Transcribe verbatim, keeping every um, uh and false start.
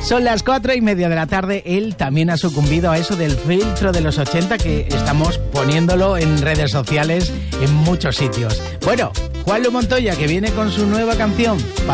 Son las cuatro y media de la tarde. Él también ha sucumbido a eso del filtro de los ochenta que estamos poniéndolo en redes sociales en muchos sitios. Bueno, Juanlu Montoya, que viene con su nueva canción.